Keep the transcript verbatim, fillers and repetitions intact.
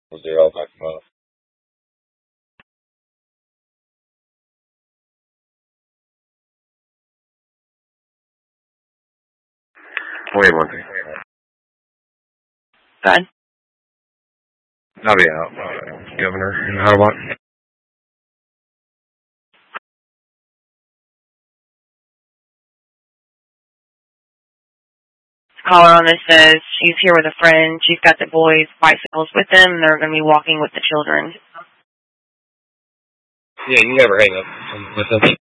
Was there all back up? Wait one thing. Go ahead. I'll be out, uh, Governor. How about? Caller on this says she's here with a friend. She's got the boys' bicycles with them, and they're going to be walking with the children. Yeah, you never hang up with them.